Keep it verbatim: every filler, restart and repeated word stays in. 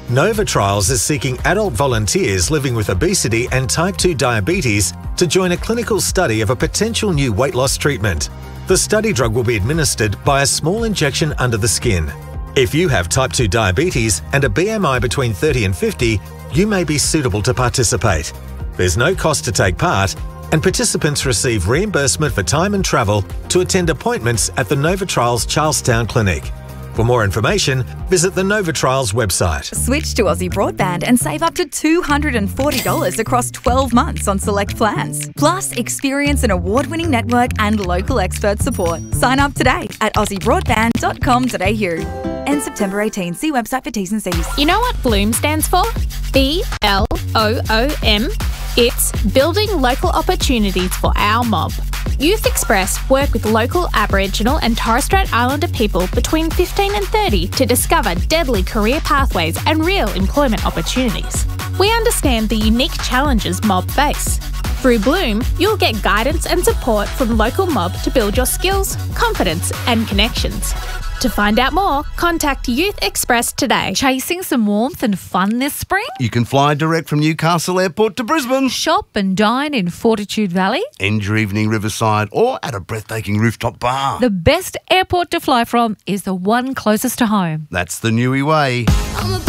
Nova Trials is seeking adult volunteers living with obesity and type two diabetes to join a clinical study of a potential new weight loss treatment. The study drug will be administered by a small injection under the skin. If you have type two diabetes and a B M I between thirty and fifty, you may be suitable to participate. There's no cost to take part, and participants receive reimbursement for time and travel to attend appointments at the Nova Trials Charlestown Clinic. For more information, visit the Nova Trials website. Switch to Aussie Broadband and save up to two hundred forty dollars across twelve months on select plans. Plus, experience an award-winning network and local expert support. Sign up today at aussie broadband dot com dot a u. End September eighteenth. See website for T's and C's. You know what Bloom stands for? B L O O M. It's Building Local Opportunities for Our Mob. Youth Express work with local Aboriginal and Torres Strait Islander people between fifteen and thirty to discover deadly career pathways and real employment opportunities. We understand the unique challenges mob face. Through Bloom, you'll get guidance and support from local mob to build your skills, confidence and connections. To find out more, contact Youth Express today. Chasing some warmth and fun this spring? You can fly direct from Newcastle Airport to Brisbane. Shop and dine in Fortitude Valley. End your evening riverside or at a breathtaking rooftop bar. The best airport to fly from is the one closest to home. That's the Newey way.